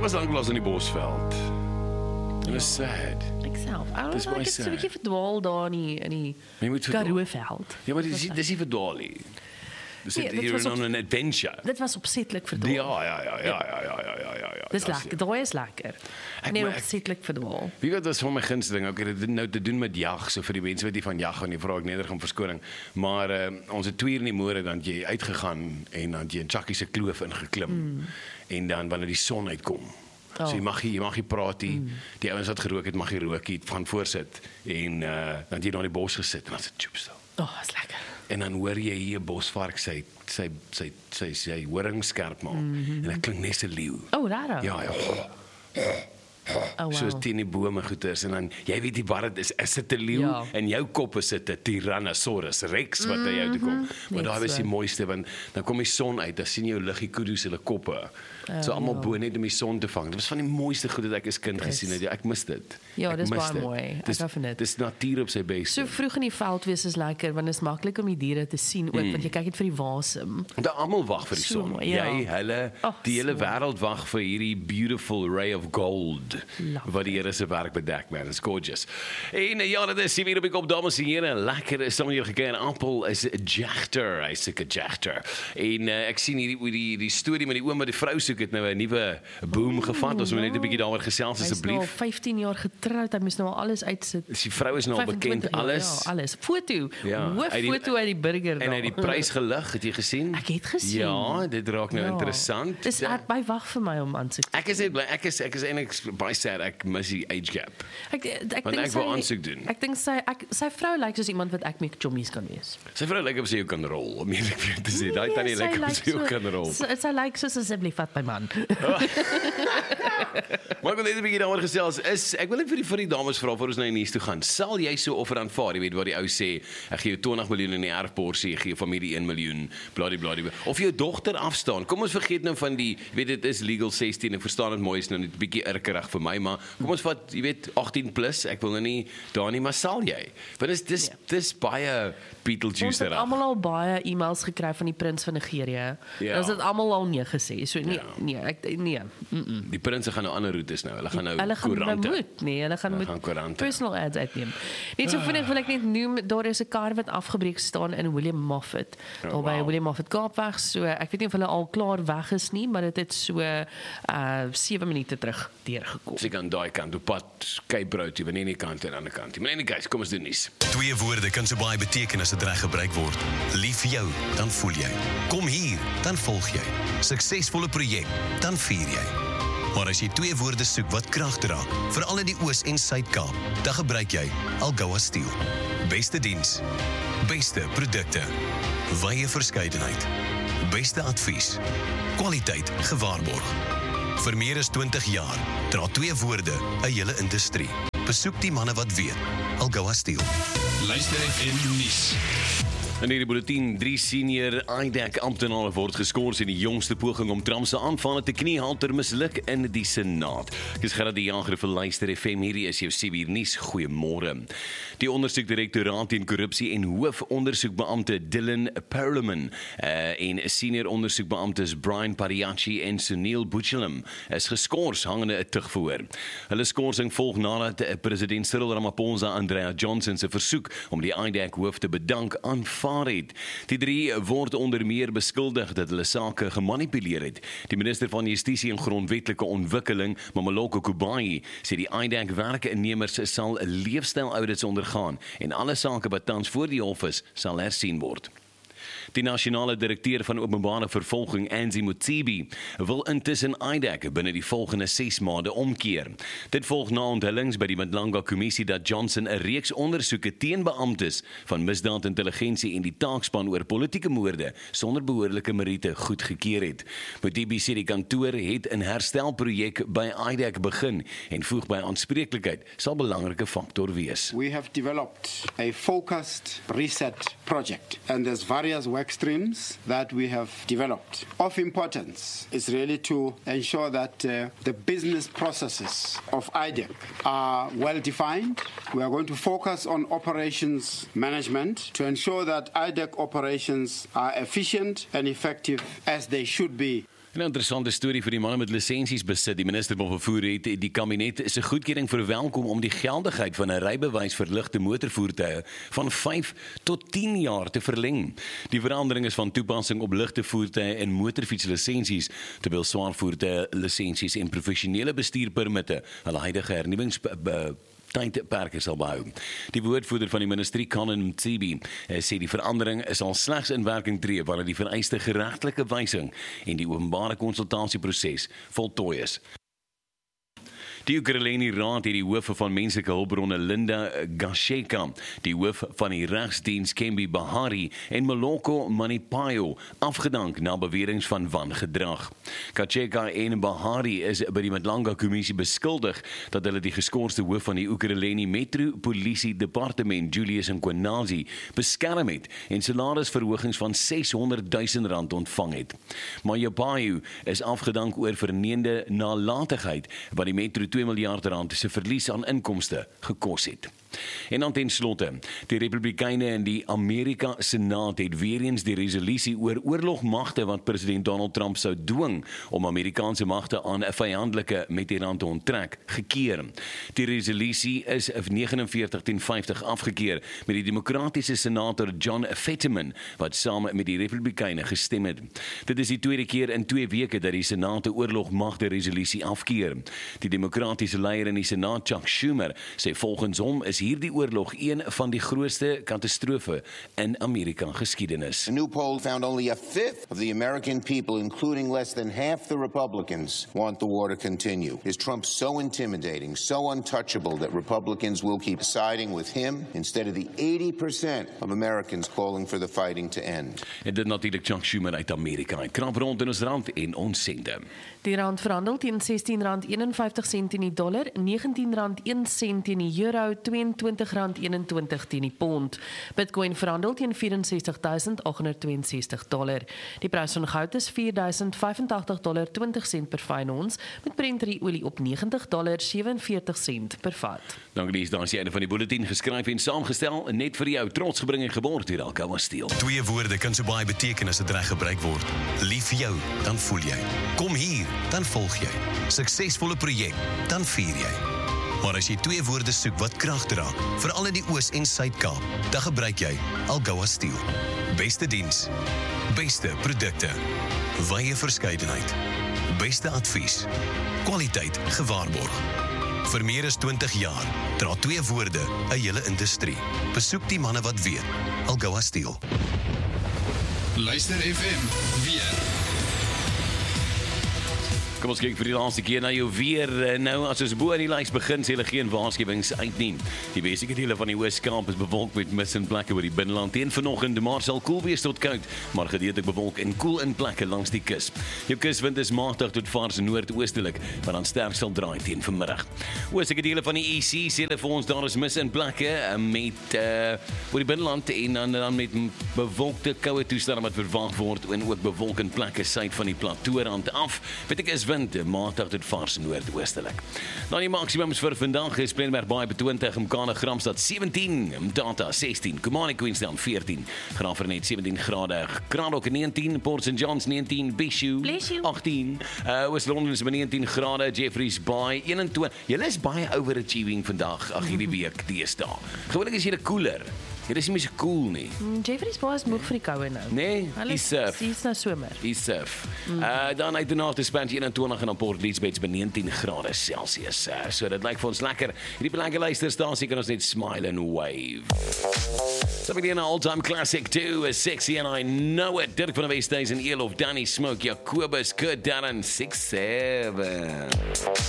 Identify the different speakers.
Speaker 1: was lanklaas in die Bosveld. En dit is sad.
Speaker 2: Ek self.
Speaker 1: Dis baie
Speaker 2: Ek het so 'n
Speaker 1: sad.
Speaker 2: bietjie verdwaal daar in die Karoo-veld.
Speaker 1: Ja, maar dis nie verdwaal nie. Dis
Speaker 2: Nee, dit
Speaker 1: hier
Speaker 2: was
Speaker 1: on an adventure.
Speaker 2: Dit was opsetlik verdwaal.
Speaker 1: Ja.
Speaker 2: Dis lekker, daai is lekker. Nee,
Speaker 1: maar ek-
Speaker 2: opsetlik verdwaal.
Speaker 1: Wie weet, was van my gunsteling. Okay, dit het nou te doen met jag, so vir die mense wat nie van jag gaan nie, vra ek nederig om verskoning. Maar ons het 2 uur in die môre dan het jy uitgegaan en dan het jy in Chucky se kloof ingeklim. En dan wanneer die son uitkom. So jy mag nie praat nie. Die ouens wat gerook het, mag jy rook nie, van voorsit. En dan het jy daar in die bos gesit en dan is dit choopstil.
Speaker 2: Is lekker.
Speaker 1: En dan hoor jy hier 'n bosvark sy horing skerp maak. En dit klink net 'n leeu.
Speaker 2: Rarig.
Speaker 1: Ja.
Speaker 2: Wow.
Speaker 1: Soos teen die bome goeters en dan jy weet nie wat dit is dit 'n leeu
Speaker 2: Ja.
Speaker 1: en jou kop is dit 'n Tyrannosaurus Rex wat hy jou toe kom. Maar daai was die mooiste want dan kom die son uit, dan sien jy hoe lig die kudu's hulle koppe. So almal bo net om die son te vang. Dit was van die mooiste goed wat ek as kind gesien het. Ja, ek mis dit.
Speaker 2: Ja,
Speaker 1: Ek
Speaker 2: dis
Speaker 1: mis
Speaker 2: baie
Speaker 1: dit.
Speaker 2: mooi. Ek hou van dit.
Speaker 1: Dis natuur op sy bes.
Speaker 2: So vroeg in die veld wees is lekker want dit is maklik om die diere te sien ook want jy kyk net vir die wasem.
Speaker 1: Want almal wag vir die
Speaker 2: So
Speaker 1: son.
Speaker 2: mooi, ja.
Speaker 1: Jy, hulle, die hele wêreld wag vir hierdie beautiful ray of gold.
Speaker 2: Love
Speaker 1: Wat die Here se werk bedek, man. It's gorgeous. En ja, dit is hier op die kop, dames en here. Lekker is sommer hier gekry. Appel is 'n jagter. Hy's 'n jagter. En ek sien hierdie die storie met die oom wat die vrou soek het nou 'n nuwe boom gevat. Ons moet net 'n bietjie daaroor gesels
Speaker 2: Hy's nou al
Speaker 1: asseblief.
Speaker 2: 15 jaar getroud, hy moes nou al alles uitsit.
Speaker 1: Die vrou is nou al
Speaker 2: 25
Speaker 1: bekend
Speaker 2: jaar,
Speaker 1: alles.
Speaker 2: Ja, alles. Foto.
Speaker 1: Ja,
Speaker 2: Hoe
Speaker 1: uit die-
Speaker 2: foto uit die burger
Speaker 1: En hy het die prys gelig, het jy gesien?
Speaker 2: Ek het gesien.
Speaker 1: Ja, dit raak nou interessant.
Speaker 2: Dis by wag vir my om aan te
Speaker 1: Ek is net bly, ek is eintlik baie sad ek mis die age gap.
Speaker 2: Ek
Speaker 1: Want
Speaker 2: dink
Speaker 1: ek wil aansoek doen.
Speaker 2: Ek dink sy vrou lyk soos iemand wat ek met chommies kan wees.
Speaker 1: Sy vrou lyk of sy jou kan rol, om eerlik vir jou te sê. Daai tannie lyk of sy jou kan rol.
Speaker 2: Sy lyk soos asseblief vat my man.
Speaker 1: Maar ek wil net 'n bietjie daaroor gesels. Ek wil net vir die dames vra voor ons nou in nuus toe gaan. Sal jy so offer aanvaar, jy weet waar die ou sê, ek gee jou 20 miljoen in die erfporsie, ek gee jou familie 1 miljoen, bladibladie. Of jou dogter afstaan. Kom ons vergeet nou van die, jy weet dit is legal 16, ek verstaan dit mooi is nou net 'n bietjie irkerig vir my, maar kom ons vat, jy weet 18 plus, ek wil nou nie daar nie, maar sal jy? Want dis baie Beetlejuice
Speaker 2: Ons het
Speaker 1: daar.
Speaker 2: almal al baie e-mails gekry van die prins van Nigerië.
Speaker 1: Ja.
Speaker 2: Ons het almal al nee gesê. So nee, nee.
Speaker 1: Die prinse gaan nou ander roetes nou. Hulle gaan nou
Speaker 2: Hulle gaan
Speaker 1: koerante.
Speaker 2: hulle gaan met
Speaker 1: koerante.
Speaker 2: personal ads uitneem. Net so vinnig wil ek net noem, daar is 'n kar wat afgebreek staan in William Moffat. Daar by William Moffat Kaapweg. So ek weet nie of hulle al klaar weg is nie, maar dit het so 7 minute terug deurgekom.
Speaker 1: Sy kan daai kant op pad Cape Brood, jy van die kant en aan die ander kant. Maar anyways, kom ons doen nuus.
Speaker 3: 2 woorde kan so baie beteken as dit reg gebruik word. Lief vir jou, dan voel jy. Kom hier, dan volg jy. Suksesvolle projek, dan vier jy. Maar as jy 2 woorde soek wat krag dra, veral in die Oos- en Suid-Kaap, dan gebruik jy Algoa Steel. Beste diens, beste produkte, wye verskeidenheid, beste advies, kwaliteit gewaarborg. Vir meer as 20 jaar dra 2 woorde 'n hele industrie. Besoek die manne wat weet. Algoa Steel.
Speaker 4: Luister FM nuus.
Speaker 1: In hierdie bulletin, 3 senior IDAC amptenare word geskort in die jongste poging om Trump se aanvalle te kniehalter misluk in die Senaat. Ek is Gerard die Jager vir Luister FM, hierdie is jou CBR nuus. Goeiemôre. Die ondersoekdirektoraat teen korrupsie en hoofondersoekbeampte Dylan Perlman en senior ondersoekbeamptes Brian Pariachi en Sunil Butchalam is geskort hangende 'n tugverhoor. Hulle skorsing volg nadat president Cyril Ramaphosa Andrea Johnson se versoek om die IDAC hoof te bedank aanvaar het. Die 3 word onder meer beskuldig dat hulle sake gemanipuleer het. Die minister van Justisie en Grondwetlike Ontwikkeling, Mameloko Kubayi, sê die IDAC werknemers sal 'n leefstyl-audits ondergaan en alle sake wat tans voor die hof is, sal hersien word. Die nasionale direkteur van openbare vervolging, Anzi Motsebi, wil intussen IDAC binne die volgende 6 maande omkeer. Dit volg na onthullings by die Madlanga-kommissie dat Johnson 'n reeks ondersoeke teen beamptes van misdaadintelligensie en die taakspan oor politieke moorde sonder behoorlike meriete goedgekeur het. Motsebi sê die kantoor het 'n herstelprojek by IDAC begin en voeg by aanspreeklikheid sal belangrike faktor wees.
Speaker 5: We have developed a focused reset project, and there's various work streams that we have developed. Of importance is really to ensure that the business processes of IDAC are well defined. We are going to focus on operations management to ensure that IDAC operations are efficient and effective as they should be.
Speaker 1: 'n interessante storie vir die manne met lisensies besit. Die minister van vervoer het die kabinet se goedkeuring verwelkom om die geldigheid van 'n rybewys vir ligte motorvoertuie van 5 tot 10 jaar te verleng. Die verandering is van toepassing op ligte voertuie en motorfietslisensies, terwyl swaar voertuie lisensies en professionele bestuurpermitte hulle huidige tydperke sal behou. Die woordvoerder van die ministerie, Colin Mtsibi, sê die verandering sal slegs in werking tree wanneer die vereiste geregtelike wysing en die openbare konsultasieproses voltooi is. Die Oekraïne Raad het die hoof van menslike hulpbronne Linda Gasheka, die hoof van die regsdiens Kembi Bahari en Moloko Manipayo afgedank na beweringe van wangedrag. Gasheka en Bahari is by die Madlanga-kommissie beskuldig dat hulle die geskorste hoof van die Oekraïne Metropolisie Departement Julius Nkwenazi beskerm het en salarisverhogings van R600,000 ontvang het. Manipayo is afgedank oor verneende nalatigheid wat die Metro R2 miljard se verlies aan inkomste gekos het. En dan ten slotte, die Republikeine in die Amerika Senaat het weer eens die resolusie oor oorlogmagte wat president Donald Trump sou dwing om Amerikaanse magte aan 'n vyandelike met Iran te onttrek, gekeer. Die resolusie is 49-50 afgekeer met die demokratiese senator John Fetterman wat saam met die Republikeine gestem het. Dit is die tweede keer in 2 weke dat die Senaat 'n oorlogmagte resolusie afkeer. Die demokratiese leier in die Senaat, Chuck Schumer, sê volgens hom is hierdie oorlog een van die grootste katastrofe in Amerika geskiedenis.
Speaker 6: A new poll found only a fifth of the American people, including less than half the Republicans, want the war to continue. Is Trump so intimidating, so untouchable that Republicans will keep siding with him instead of the 80% of Americans calling for the fighting to end?
Speaker 1: En dit natuurlik Chuck Schumer uit Amerika. Krap rond in ons rand en ons sente.
Speaker 2: Die rand verhandel teen R16.51 teen die dollar, R19.01 teen die euro, R22.21 teen die pond. Bitcoin verhandel teen $64,862. Die prys van goud is $4.085.20 per fyn ons, met Brent-olie op $90.47 per vat.
Speaker 1: Dankie Lies, daar is die einde van die bulletin geskryf en saamgestel, net vir jou, trots gebring en geword deur Alcoa Steel.
Speaker 3: 2 woorde kan so baie beteken as dit reg gebruik word. Lief vir jou, dan voel jy. Kom hier, dan volg jy. Suksesvolle projek, dan vier jy. Maar as jy 2 woorde soek wat krag dra, veral in die Oos- en Suid-Kaap, dan gebruik jy Alcoa Steel. Beste diens, beste produkte, wye verskeidenheid, beste advies, kwaliteit gewaarborg. Vir meer as 20 jaar dra 2 woorde 'n hele industrie. Besoek die manne wat weet. Alcoa Steel.
Speaker 4: Luister FM weer.
Speaker 1: Kom ons kyk vir die laaste keer na jou weer. Nou, as ons bo in die lys begin, sê hulle geen waarskuwings uit nie. Die westelike dele van die Oos-Kaap is bewolk met mis en plekke oor die binneland. Teen vanoggend, maar sal koel wees tot koud, maar gedeeltelik bewolk en koel in plekke langs die kus. Jou kuswind is matig tot vars noordoostelik, wat dan sterk sal draai teen vanmiddag. Oostelike dele van die EC sê hulle vir ons daar is mis in plekke met oor die binneland en dan met bewolkte koue toestande wat verwag word en ook bewolk in plekke suid van die plateaurand af. Weet ek is matig tot vars noordoostelik. Dan die maksimums vir vandag is Plenberg Baai by 20, Mkana Gramstad 17, Mtata 16, Kumani Queenstown 14, Graafrenet 17 grade, Kraddock 19, Port St. John's 19, Bishu 18, Oos-London is by 19 grade, Jeffreys Bay 21. Julle is baie overachieving vandag, hierdie week deesdae. Gewoonlik is julle koeler. Dit is nie meer so cool nie.
Speaker 2: Jeffreys Bay is moeg vir die koue nou.
Speaker 1: Nee, die surf.
Speaker 2: Dis nou somer.
Speaker 1: Die surf. Dan uit die nacht is Span 21 en op Port Elizabeth by 19 grade Celsius. So dit lyk vir ons lekker. Hierdie belangrike luisterstasie kan ons net smile and wave. Something in an all-time classic too, is Sexy and I Know It. Dirk van der Westhuizen, Elof, Danny Smoke, Jacobus, Kurt Darren, 6-7.